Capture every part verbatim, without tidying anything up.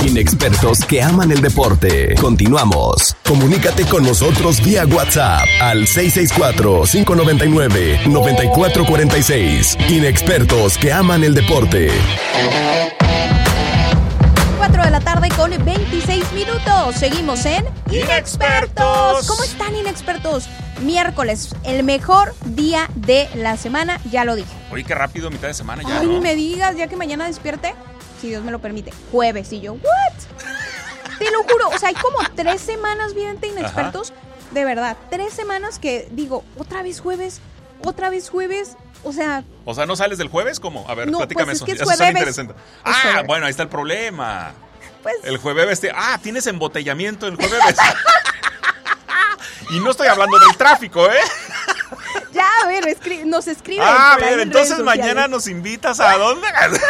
Inexpertos que aman el deporte. Continuamos. Comunícate con nosotros vía WhatsApp al seis seis cuatro, cinco nueve nueve, nueve cuatro cuatro seis. Inexpertos que aman el deporte. cuatro de la tarde con veintiséis minutos. Seguimos en Inexpertos. ¿Cómo están, inexpertos? Miércoles, el mejor día de la semana, ya lo dije. Oye, qué rápido, mitad de semana ya, Ay, ¿no? ni me digas, ya que mañana despierte, si Dios me lo permite, jueves. Y yo, ¿what? Te lo juro, o sea, hay como tres semanas, vidente, inexpertos. Ajá. De verdad, tres semanas que digo, otra vez jueves, otra vez jueves. O sea... O sea, ¿no sales del jueves? ¿Cómo? A ver, no, platícame pues eso. Es que es eso jueves. suena interesante. Es ah, jueves. Bueno, ahí está el problema. Pues... El jueves este... Ah, tienes embotellamiento el jueves. Y no estoy hablando del tráfico, ¿eh? Ya, a ver, escri- nos escriben. Ah, a ver, entonces mañana nos invitas a dónde?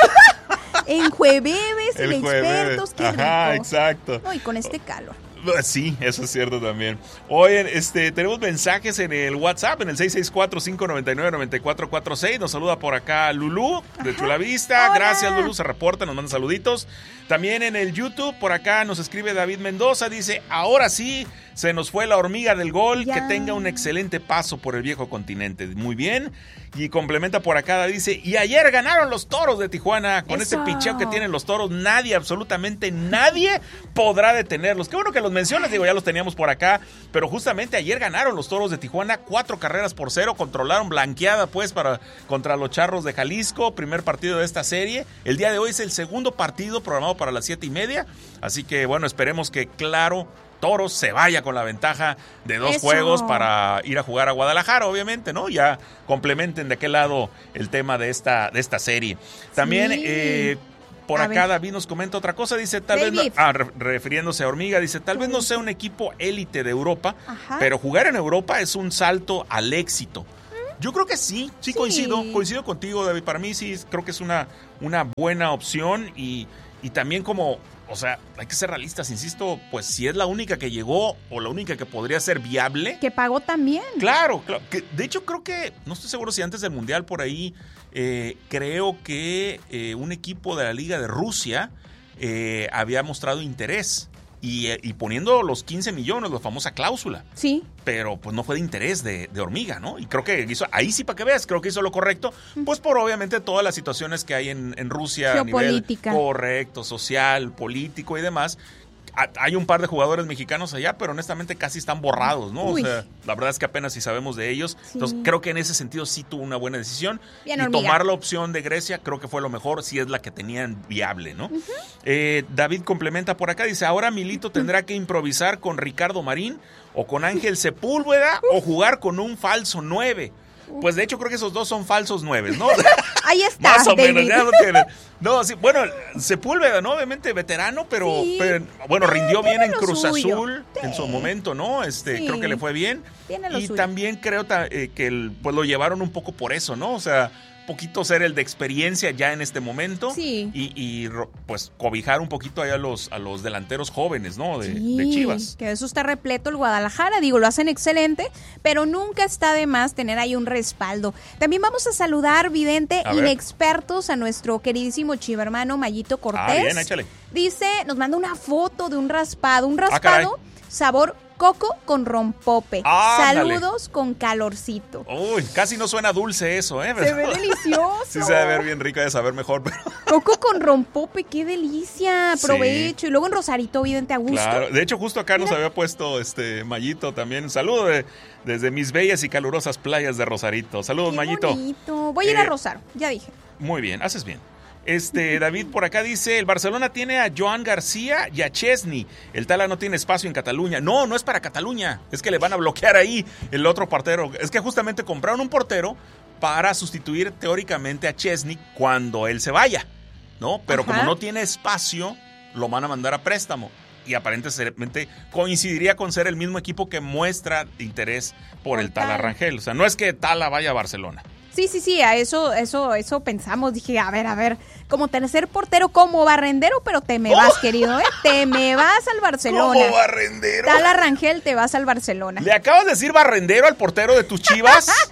En jueves, el inexpertos, jueves. qué rico. Ajá, exacto. No, y con este calor. Sí, eso es cierto también. Oye, este, tenemos mensajes en el WhatsApp, en el seis seis cuatro, cinco nueve nueve, nueve cuatro cuatro seis. Nos saluda por acá Lulú, de Chula Vista. Hola. Gracias, Lulú, se reporta, nos manda saluditos. También en el YouTube, por acá nos escribe David Mendoza, dice, ahora sí, se nos fue la hormiga del gol, ya. Que tenga un excelente paso por el viejo continente. Muy bien. Y complementa por acá, dice, y ayer ganaron los Toros de Tijuana. Con Eso. este picheo que tienen los Toros, nadie, absolutamente nadie podrá detenerlos. Qué bueno que los mencionas, digo, ya los teníamos por acá, pero justamente ayer ganaron los Toros de Tijuana, cuatro carreras por cero, controlaron blanqueada pues para contra los Charros de Jalisco, primer partido de esta serie. El día de hoy es el segundo partido programado para las siete y media, así que bueno, esperemos que claro, Toros se vaya con la ventaja de dos Eso. juegos para ir a jugar a Guadalajara, obviamente, ¿no? Ya complementen de qué lado el tema de esta, de esta serie. También, sí. eh, por a acá ver. David nos comenta otra cosa, dice, tal David. vez, no, ah, re- refiriéndose a Hormiga, dice, tal vez no sea un equipo élite de Europa, Ajá. pero jugar en Europa es un salto al éxito. Yo creo que sí, sí, Sí. coincido, coincido contigo, David. Para mí sí, creo que es una, una buena opción y, y también como, o sea, hay que ser realistas, insisto, pues si es la única que llegó o la única que podría ser viable. Que pagó también. Claro, claro. Que, de hecho, creo que, no estoy seguro si antes del Mundial por ahí, eh, creo que eh, un equipo de la Liga de Rusia eh, había mostrado interés. Y, y poniendo los quince millones, la famosa cláusula. Sí. Pero pues no fue de interés de, de Hormiga, ¿no? Y creo que hizo, ahí sí para que veas, creo que hizo lo correcto, pues por obviamente todas las situaciones que hay en, en Rusia. Geopolítica. A nivel correcto, social, político y demás. Hay un par de jugadores mexicanos allá, pero honestamente casi están borrados, ¿no? Uy. O sea, la verdad es que apenas si sabemos de ellos. Sí. Entonces, creo que en ese sentido sí tuvo una buena decisión. Bien, y Hormiga. tomar la opción de Grecia creo que fue lo mejor, si es la que tenían viable, ¿no? Uh-huh. eh, David complementa por acá, dice, ahora Milito tendrá que improvisar con Ricardo Marín o con Ángel Sepúlveda o jugar con un falso nueve. Pues de hecho creo que esos dos son falsos nueves, ¿no? Ahí está, Más o David. menos, ya no tiene. No, sí, bueno, Sepúlveda, ¿no? Obviamente veterano, pero, Sí. pero bueno, rindió Tiene bien en lo Cruz suyo. Azul Sí. en su momento, ¿no? Este, Sí. creo que le fue bien. Tiene lo Y suyo. también creo ta- eh, que el, pues lo llevaron un poco por eso, ¿no? O sea, poquito ser el de experiencia ya en este momento. Sí. Y, y ro- pues cobijar un poquito ahí a los, a los delanteros jóvenes, ¿no? De, Sí, de Chivas. que eso está repleto el Guadalajara, digo, lo hacen excelente, pero nunca está de más tener ahí un respaldo. También vamos a saludar, vidente, A ver. inexpertos, a nuestro queridísimo chivermano Mayito Cortés. Ah, bien, échale. Dice, nos manda una foto de un raspado, un Ah, caray. raspado sabor coco con rompope. Ándale. Saludos con calorcito. Uy, casi no suena dulce eso, ¿eh? Se ve delicioso. Sí se debe ver bien rico, de saber mejor, pero... Coco con rompope, qué delicia. Sí. Provecho. Y luego en Rosarito, vidente, a gusto. Claro, de hecho justo acá nos Mira. había puesto este Mayito también. Un saludo de- desde mis bellas y calurosas playas de Rosarito. Saludos, Qué Mayito. bonito. Voy a ir a Eh, Rosar, ya dije. Muy bien, haces bien. Este, David por acá dice, el Barcelona tiene a Joan García y a Chesney. El Tala no tiene espacio en Cataluña. No, no es para Cataluña. Es que le van a bloquear ahí el otro portero. Es que justamente compraron un portero para sustituir teóricamente a Chesney cuando él se vaya, ¿no? Pero Ajá. como no tiene espacio, lo van a mandar a préstamo. Y aparentemente coincidiría con ser el mismo equipo que muestra interés por, Por el Tala Tala. Rangel. O sea, no es que Tala vaya a Barcelona. Sí, sí, sí, a eso, eso, eso pensamos. Dije, a ver, a ver, como tercer portero, como barrendero, pero te me vas, Oh. querido, ¿eh? Te me vas al Barcelona. Como barrendero. Tala Rangel, te vas al Barcelona. ¿Le acabas de decir barrendero al portero de tus Chivas?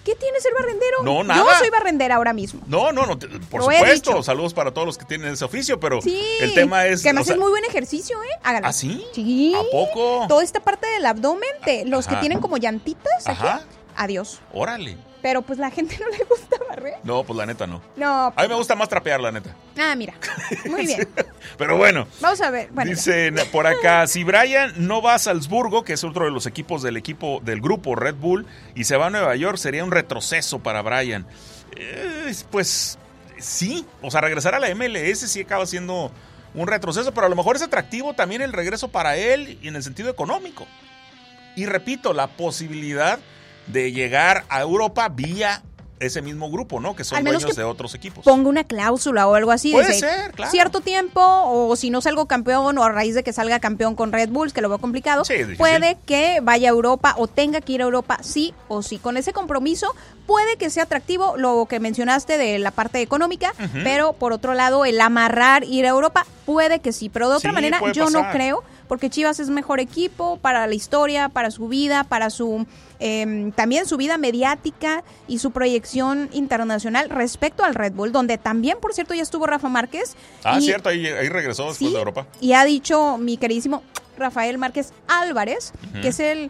¿Qué tiene ser barrendero? No, nada. Yo soy barrendera ahora mismo. No, no, no, te- por Lo he supuesto. dicho. Saludos para todos los que tienen ese oficio, pero Sí. el tema es. Que además o sea, es muy buen ejercicio, ¿eh? Háganlo. ¿Ah, sí? Sí. ¿A poco? Toda esta parte del abdomen, te- los Ajá. que tienen como llantitas aquí, Ajá. adiós. Órale. Pero pues la gente no le gusta barrer. No, pues la neta no. No. A mí me gusta más trapear, la neta. Ah, mira. Muy bien. Pero bueno. Vamos a ver. Bueno, Dicen por acá, si Brian no va a Salzburgo, que es otro de los equipos del equipo del grupo Red Bull, y se va a Nueva York, sería un retroceso para Brian. Eh, pues sí, o sea, regresar a la M L S sí acaba siendo un retroceso, pero a lo mejor es atractivo también el regreso para él y en el sentido económico. Y repito, la posibilidad de llegar a Europa vía ese mismo grupo, ¿no? Que son Al menos dueños que de otros equipos. ponga una cláusula o algo así. Puede de ser, claro. Cierto tiempo, o si no salgo campeón, o a raíz de que salga campeón con Red Bulls, que lo veo complicado, Sí, es difícil. puede que vaya a Europa o tenga que ir a Europa sí o sí. Con ese compromiso puede que sea atractivo lo que mencionaste de la parte económica, Ujú. pero por otro lado, el amarrar, ir a Europa, puede que sí. Pero de otra Sí, manera, puede yo no pasar. creo, porque Chivas es mejor equipo para la historia, para su vida, para su eh, también su vida mediática y su proyección internacional respecto al Red Bull, donde también, por cierto, ya estuvo Rafa Márquez. Ah, y, cierto, ahí, ahí regresó después sí, de Europa. y ha dicho mi queridísimo Rafael Márquez Álvarez, Ujú. que es el,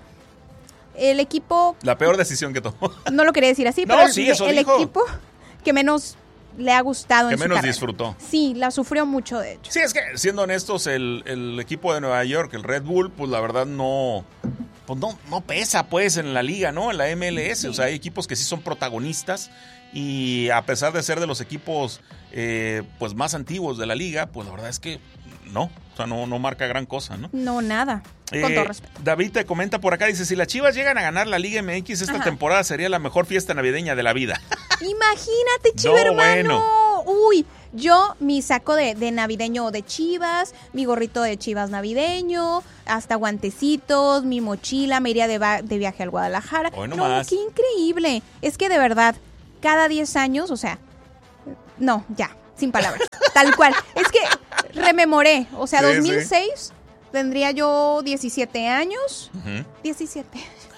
el equipo, La peor decisión que tomó. no lo quería decir así, No, pero sí, el, eso el dijo. equipo que menos le ha gustado Que en su menos carrera. disfrutó. Sí, la sufrió mucho, de hecho. Sí, es que, siendo honestos, el, el equipo de Nueva York, el Red Bull, pues la verdad no, pues no, no pesa pues en la liga, ¿no? En la M L S. Sí. O sea, hay equipos que sí son protagonistas y a pesar de ser de los equipos eh, pues más antiguos de la liga, pues la verdad es que no, o sea, no, no marca gran cosa, ¿no? No, nada. Con Eh, todo respeto. David te comenta por acá, dice, si las Chivas llegan a ganar la Liga M X esta Ajá. temporada sería la mejor fiesta navideña de la vida. Imagínate, Chiva, No, hermano. Uy, yo mi saco de, de navideño de Chivas, mi gorrito de Chivas navideño, hasta guantecitos, mi mochila, me iría de, va- de viaje al Guadalajara. Hoy no no, más. qué increíble. Es que de verdad, cada diez años, o sea, no, ya, sin palabras. Tal cual. Es que rememoré, o sea, Sí, dos mil seis tendría yo diecisiete años. Ujú. diecisiete.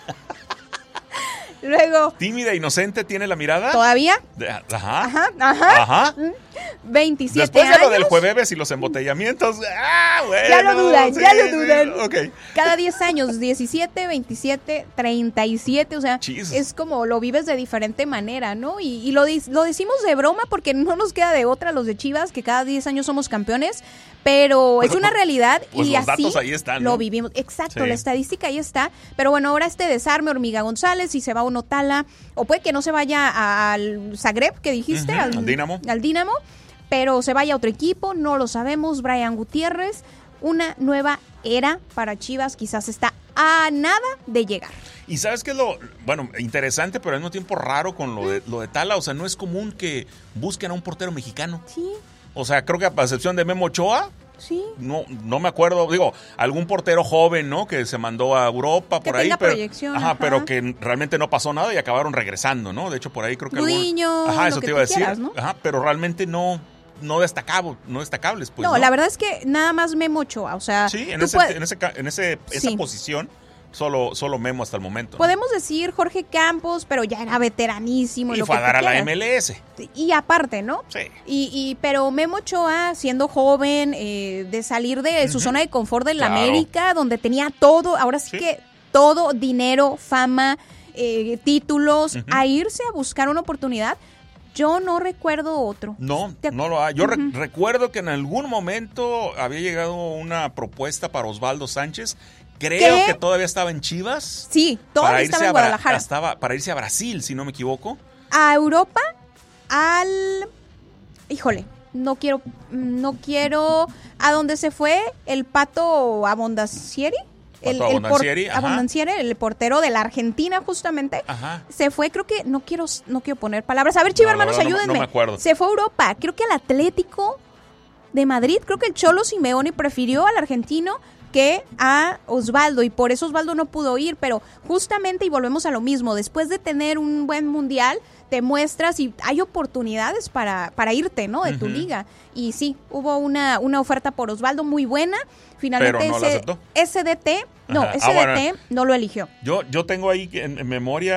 Luego, Tímida, inocente, tiene la mirada. todavía, De- ajá. ajá, ajá, Ajá. veintisiete Después de años. lo del jueves y los embotellamientos. Ah, bueno, Ya lo dudan, sí, ya lo sí, dudan. ok. Cada diez años, diecisiete, veintisiete, treinta y siete, o sea, Jesus. es como lo vives de diferente manera, ¿no? Y, y lo, dis- lo decimos de broma porque no nos queda de otra los de Chivas, que cada diez años somos campeones, pero es una realidad Pues y los así datos ahí están, lo ¿no? vivimos. Exacto, Sí. la estadística ahí está, pero bueno, ahora este desarme, Hormiga González, y se va uno Tala, o puede que no se vaya a- al Zagreb, que dijiste, Ujú, al, al Dinamo. al Dinamo, pero se vaya a otro equipo, no lo sabemos. Brian Gutiérrez, una nueva era para Chivas, quizás está a nada de llegar. Y sabes qué es lo, bueno, interesante, pero al mismo tiempo raro con lo de, lo de Tala. O sea, no es común que busquen a un portero mexicano. Sí, O sea, creo que a excepción de Memo Ochoa, sí. no, no me acuerdo, digo, algún portero joven, ¿no? Que se mandó a Europa Que por ahí. tenga Pero, proyección, ajá, ajá. pero que realmente no pasó nada y acabaron regresando, ¿no? De hecho, por ahí creo que Gudiño, algún- Ajá, lo eso que te iba a tú decir. quieras, ¿no? Ajá, pero realmente no, no destacable, no destacables, pues. no, No, la verdad es que nada más Memo Ochoa, o sea, Sí, en, tú ese, puedes- en, ese, ca- en ese, esa Sí. posición, solo, solo Memo hasta el momento. ¿no? podemos decir Jorge Campos, pero ya era veteranísimo. Y lo fue que a dar tú a la quieras. M L S. Y aparte, ¿no? Sí. Y, y pero Memo Ochoa, siendo joven, eh, de salir de su Ujú. zona de confort de la Claro. América, donde tenía todo, ahora sí, Sí. que todo, dinero, fama, eh, títulos, Ujú. a irse a buscar una oportunidad, yo no recuerdo otro. No, Te- no lo hay. Yo re- Ujú. recuerdo que en algún momento había llegado una propuesta para Osvaldo Sánchez. Creo ¿Qué? que todavía estaba en Chivas. Sí, todavía estaba en a Bra- Guadalajara. estaba para irse a Brasil, si no me equivoco. A Europa, al... Híjole, no quiero, no quiero... ¿A dónde se fue el Pato Abondancieri? El, Pato el por- Abondancieri, ajá. Abondancieri, el portero de la Argentina, justamente. Ajá. Se fue, creo que, no quiero, no quiero poner palabras. A ver, Chiva, No, la hermanos, verdad no- ayúdenme. no me acuerdo. Se fue a Europa, creo que al Atlético de Madrid, creo que el Cholo Simeone prefirió al argentino que a Osvaldo, y por eso Osvaldo no pudo ir, pero justamente, y volvemos a lo mismo, después de tener un buen mundial, te muestras y hay oportunidades para, para irte, ¿no? De tu Ujú. liga. Y sí, hubo una, una oferta por Osvaldo muy buena, finalmente Pero no la ese aceptó. S D T, no, Ajá. Ah, S D T bueno. no lo eligió. Yo, yo tengo ahí en, en memoria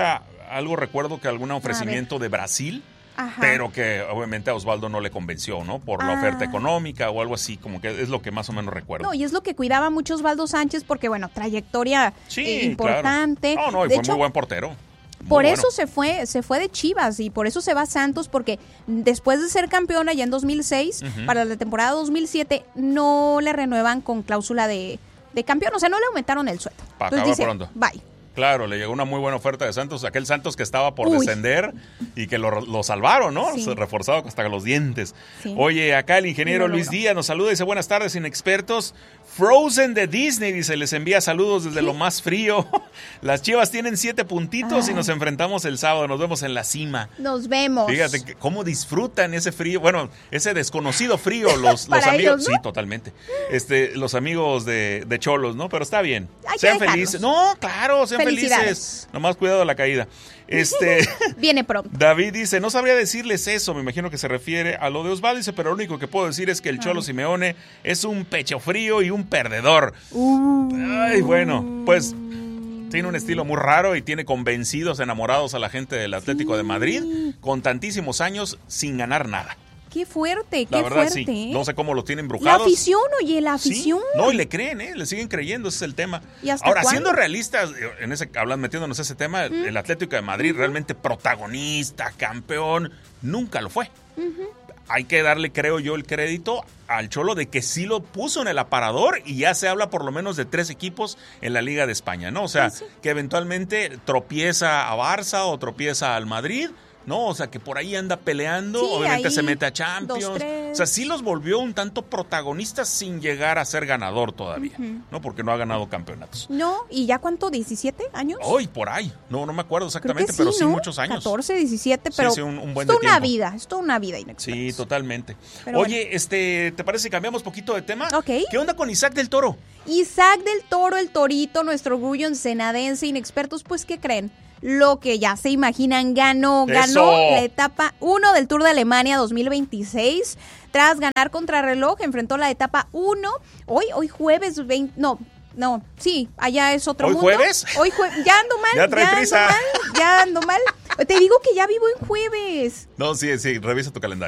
algo recuerdo que algún ofrecimiento de Brasil, Ajá. pero que obviamente a Osvaldo no le convenció, ¿no? Por la Ah. oferta económica o algo así, como que es lo que más o menos recuerdo. No, y es lo que cuidaba mucho Osvaldo Sánchez porque, bueno, trayectoria Sí, eh, importante. claro. No, no, y De fue hecho, muy buen portero. Muy por bueno. eso se fue, se fue de Chivas y por eso se va a Santos, porque después de ser campeona ya en dos mil seis, Ujú. para la temporada dos mil siete, no le renuevan con cláusula de, de campeón, o sea, no le aumentaron el sueldo. Pa' Entonces acabar dice, pronto. bye. Claro, le llegó una muy buena oferta de Santos, aquel Santos que estaba por Uy. descender y que lo, lo salvaron, ¿no? Sí. Se reforzado hasta los dientes. Sí. Oye, acá el ingeniero Y lo Luis logró. Díaz nos saluda, dice buenas tardes, inexpertos. Frozen de Disney, dice, les envía saludos desde lo más frío. Las Chivas tienen siete puntitos Ay. y nos enfrentamos el sábado, nos vemos en la cima. Nos vemos. Fíjate que cómo disfrutan ese frío, bueno, ese desconocido frío los, los Para amigos, ellos, ¿no? sí, totalmente. Este, los amigos de, de Cholos, ¿no? Pero está bien. Hay que Sean dejarlos. felices. No, claro, sean Felicidades. felices. Nomás cuidado de la caída. Este, Viene pronto. David dice, no sabría decirles eso, me imagino que se refiere a lo de Osvaldo, dice, pero lo único que puedo decir es que el Cholo Simeone es un pecho frío y un perdedor. Uh. Ay, bueno, pues tiene un estilo muy raro y tiene convencidos, enamorados a la gente del Atlético de Madrid, con tantísimos años sin ganar nada. Qué fuerte, qué La verdad, fuerte. sí. ¿eh? No sé cómo lo tienen La embrujados. afición, oye, la Sí. afición. No, y le creen, ¿eh? Le siguen creyendo, ese es el tema. ¿Y hasta Ahora, cuándo? siendo realistas, en ese, hablando, metiéndonos en ese tema, el- el Atlético de Madrid realmente protagonista, campeón, nunca lo fue. Hay que darle, creo yo, el crédito al Cholo de que sí lo puso en el aparador y ya se habla por lo menos de tres equipos en la Liga de España, ¿no? O sea, Sí, sí. que eventualmente tropieza a Barça o tropieza al Madrid, ¿no? O sea, que por ahí anda peleando, Sí, obviamente ahí, se mete a dos, Champions. tres. O sea, sí los volvió un tanto protagonistas sin llegar a ser ganador todavía, ¿no? Porque no ha ganado campeonatos. No, ¿y ya cuánto? ¿diecisiete años? Hoy, por ahí. No, no me acuerdo Creo exactamente, que pero sí ¿no? muchos años. catorce, diecisiete, Sí, pero sí, un- un buen es toda de una tiempo. vida, es toda una vida inexpertos. Sí, totalmente. Pero Oye, bueno. este, ¿te parece que cambiamos poquito de tema? Ok. ¿Qué onda con Isaac del Toro? Isaac del Toro, el Torito, nuestro orgullo ensenadense, inexpertos, pues, ¿qué creen? Lo que ya se imaginan, ganó, ¡Eso! ganó la etapa uno del Tour de Alemania dos mil veintiséis. Tras ganar contrarreloj, enfrentó la etapa uno. Hoy, hoy jueves veinte, no, no, sí, allá es otro ¿Hoy mundo. jueves? Hoy jueves, ya ando mal, Ya trae ando prisa. mal, ya ando mal. Te digo que ya vivo en jueves. No, sí, sí, revisa tu calendario.